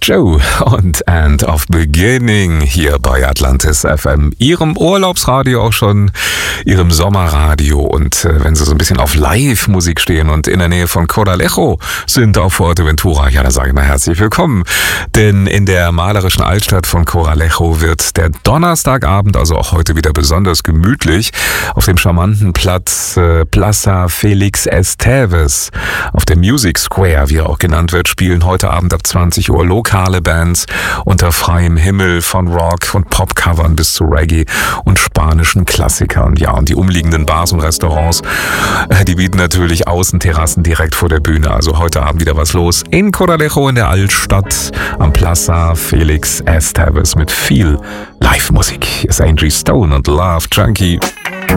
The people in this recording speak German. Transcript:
Joe und End of Beginning hier bei Atlantis FM, Ihrem Urlaubsradio auch schon, Ihrem Sommerradio. Und wenn Sie so ein bisschen auf Live-Musik stehen und in der Nähe von Coralejo sind auf Fuerteventura, ja, dann sage ich mal herzlich willkommen. Denn in der malerischen Altstadt von Coralejo wird der Donnerstagabend, also auch heute wieder besonders gemütlich, auf dem charmanten Platz Plaza Felix Esteves, auf dem Music Square, wie er auch genannt wird, spielen heute Abend ab 20 Uhr lokale Bands unter freiem Himmel, von Rock- und Pop-Covern bis zu Reggae und spanischen Klassikern. Ja, und die umliegenden Bars und Restaurants, die bieten natürlich Außenterrassen direkt vor der Bühne. Also heute Abend wieder was los in Coralejo in der Altstadt am Plaza Felix Esteves mit viel Live-Musik. Hier ist Angie Stone und Love Junkie.